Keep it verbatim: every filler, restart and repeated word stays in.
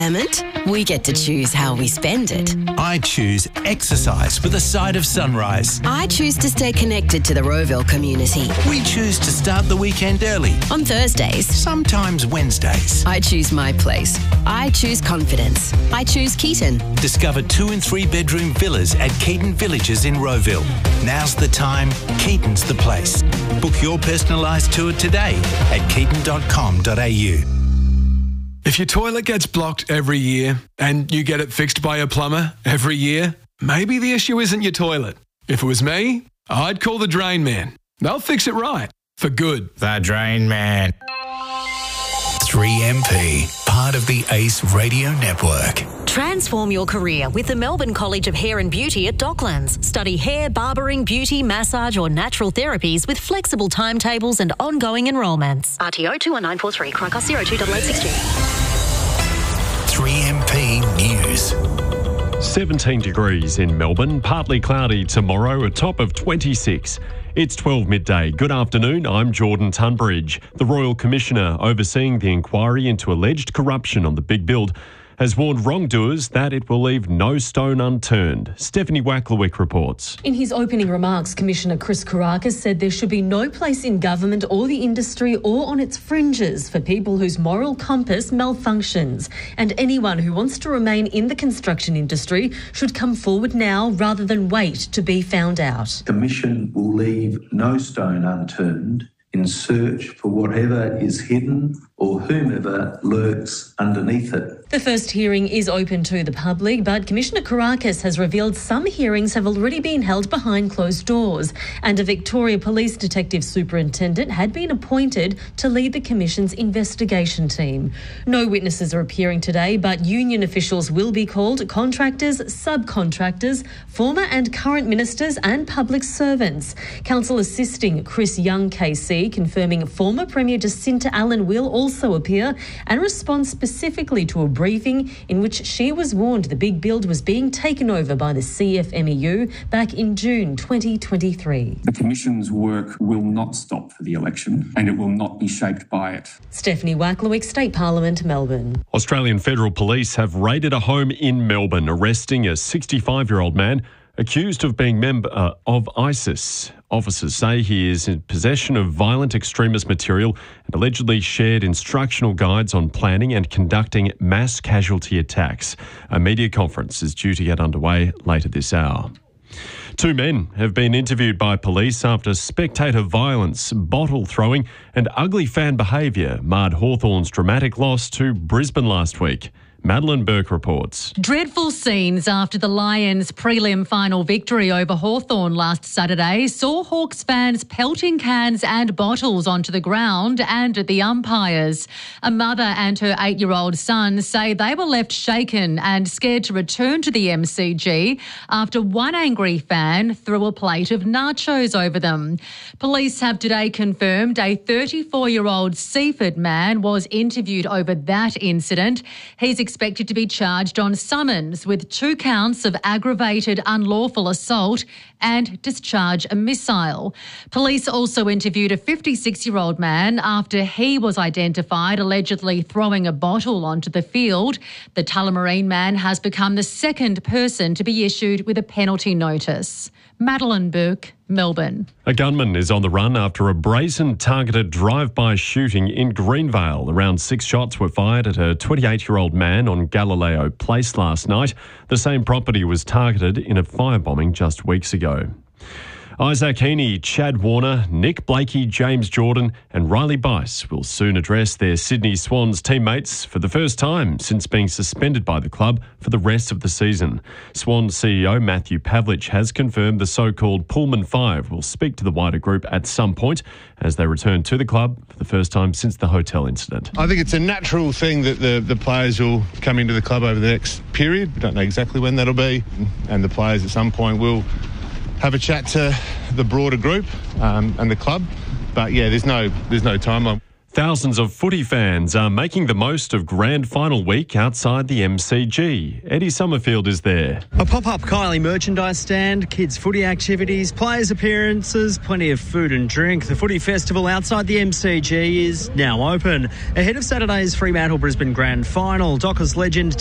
We get to choose how we spend it. I choose exercise with a side of sunrise. I choose to stay connected to the Rowville community. We choose to start the weekend early. On Thursdays. Sometimes Wednesdays. I choose my place. I choose confidence. I choose Keaton. Discover two and three bedroom villas at Keaton Villages in Rowville. Now's the time. Keaton's the place. Book your personalised tour today at keaton dot com dot a u. If your toilet gets blocked every year and you get it fixed by a plumber every year, maybe the issue isn't your toilet. If it was me, I'd call the Drain Man. They'll fix it right, for good. The Drain Man. three M P, part of the ACE Radio Network. Transform your career with the Melbourne College of Hair and Beauty at Docklands. Study hair, barbering, beauty, massage or natural therapies with flexible timetables and ongoing enrolments. R T O two one nine four three, Cricos zero two eight eight six two. three M P News. seventeen degrees in Melbourne, partly cloudy tomorrow, a top of twenty-six. It's twelve midday. Good afternoon, I'm Jordan Tunbridge. The Royal Commissioner overseeing the inquiry into alleged corruption on the big build has warned wrongdoers that it will leave no stone unturned. Stephanie Wacklewick reports. In his opening remarks, Commissioner Chris Kourakis said there should be no place in government or the industry or on its fringes for people whose moral compass malfunctions. And anyone who wants to remain in the construction industry should come forward now rather than wait to be found out. The Commission will leave no stone unturned in search for whatever is hidden or whomever lurks underneath it. The first hearing is open to the public, but Commissioner Kourakis has revealed some hearings have already been held behind closed doors, and a Victoria Police Detective Superintendent had been appointed to lead the Commission's investigation team. No witnesses are appearing today, but union officials will be called, contractors, subcontractors, former and current ministers and public servants. Council assisting Chris Young K C confirming former Premier Jacinta Allen will also appear and respond specifically to a briefing in which she was warned the big build was being taken over by the C F M E U back in June twenty twenty-three. The Commission's work will not stop for the election and it will not be shaped by it. Stephanie Wacklewick, State Parliament, Melbourne. Australian Federal Police have raided a home in Melbourne, arresting a sixty-five-year-old man accused of being member uh, of ISIS. Officers say he is in possession of violent extremist material and allegedly shared instructional guides on planning and conducting mass casualty attacks. A media conference is due to get underway later this hour. Two men have been interviewed by police after spectator violence, bottle throwing and ugly fan behaviour marred Hawthorn's dramatic loss to Brisbane last week. Madeline Burke reports. Dreadful scenes after the Lions' prelim final victory over Hawthorn last Saturday saw Hawks fans pelting cans and bottles onto the ground and at the umpires. A mother and her eight-year-old son say they were left shaken and scared to return to the M C G after one angry fan threw a plate of nachos over them. Police have today confirmed a thirty-four-year-old Seaford man was interviewed over that incident. He's expected to be charged on summons with two counts of aggravated unlawful assault and discharge a missile. Police also interviewed a fifty-six-year-old man after he was identified allegedly throwing a bottle onto the field. The Tullamarine man has become the second person to be issued with a penalty notice. Madeline Burke, Melbourne. A gunman is on the run after a brazen targeted drive-by shooting in Greenvale. Around six shots were fired at a twenty-eight-year-old man on Galileo Place last night. The same property was targeted in a firebombing just weeks ago. Isaac Heaney, Chad Warner, Nick Blakey, James Jordan and Riley Bice will soon address their Sydney Swans teammates for the first time since being suspended by the club for the rest of the season. Swans C E O Matthew Pavlich has confirmed the so-called Pullman Five will speak to the wider group at some point as they return to the club for the first time since the hotel incident. I think it's a natural thing that the, the players will come into the club over the next period. We don't know exactly when that'll be, and the players at some point will have a chat to the broader group um, and the club. But yeah, there's no there's no timeline. Thousands of footy fans are making the most of grand final week outside the M C G. Eddie Summerfield is there. A pop-up Kylie merchandise stand, kids' footy activities, players' appearances, plenty of food and drink. The footy festival outside the M C G is now open. Ahead of Saturday's Fremantle Brisbane grand final, Dockers legend